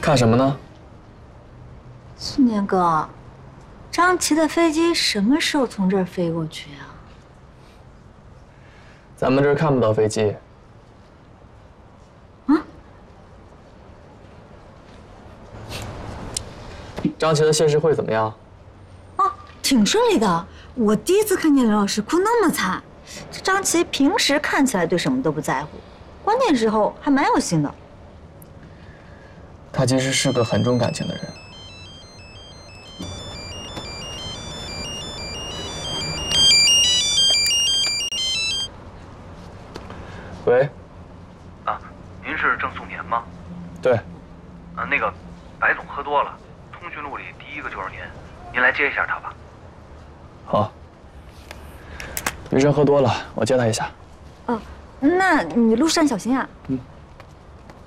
看什么呢？ 孙年哥，张琪的飞机什么时候从这儿飞过去啊？ 咱们这儿看不到飞机。 啊？ 张琪的谢师会怎么样？ 啊，挺顺利的。我第一次看见刘老师哭那么惨。这张琪平时看起来对什么都不在乎，关键时候还蛮有心的。 他其实是个很重感情的人。喂。 啊，您是郑素年吗？ 对。 那个，白总喝多了，通讯录里第一个就是您，您来接一下他吧。 好。女生喝多了，我接她一下。 哦，那你路上小心啊。 嗯。